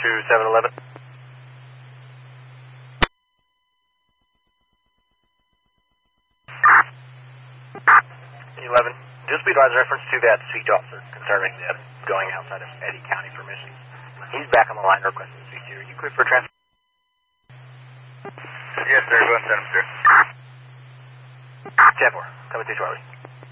to 711. 11. Just be advised reference to that speech officer concerning the going outside of Eddy County permissions. He's back on the line requesting to speak to you. Are you clear for transfer? Yes, sir. Go ahead and send him, sir. 10-4. Coming through shortly.